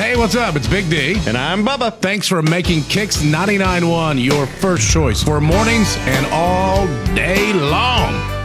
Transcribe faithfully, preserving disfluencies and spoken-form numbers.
Hey, what's up? It's Big D. And I'm Bubba. Thanks for making Kicks ninety-nine point one your first choice for mornings and all day long.